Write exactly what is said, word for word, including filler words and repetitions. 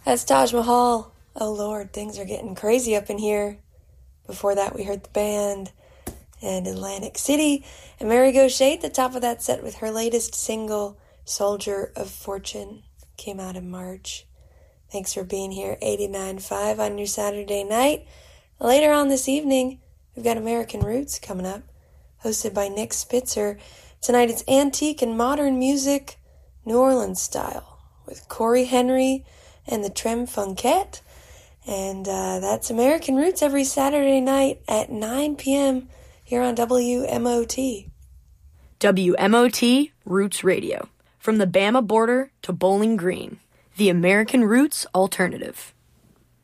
That's Taj Mahal. Oh Lord, things are getting crazy up in here. Before that, we heard the band and Atlantic City. And Mary Gauthier at the top of that set with her latest single, Soldier of Fortune, came out in March. Thanks for being here, eighty-nine point five on your Saturday night. Later on this evening, we've got American Roots coming up, hosted by Nick Spitzer. Tonight it's antique and modern music, New Orleans style, with Corey Henry and the Trem Funkette. And uh, that's American Roots every Saturday night at nine p.m. here on W M O T. W M O T Roots Radio. From the Bama border to Bowling Green, the American Roots Alternative.